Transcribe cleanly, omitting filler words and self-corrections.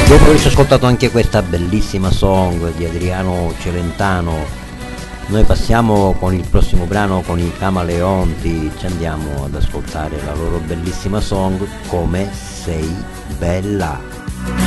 Dopo aver ascoltato anche questa bellissima song di Adriano Celentano, noi passiamo con il prossimo brano con i Camaleonti, ci andiamo ad ascoltare la loro bellissima song Come sei bella.